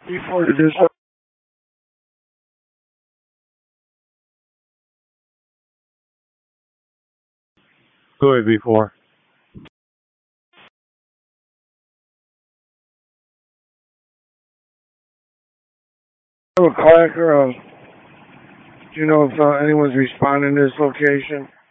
before this. Go ahead before. I have a clacker. Do you know if anyone's responding to this location?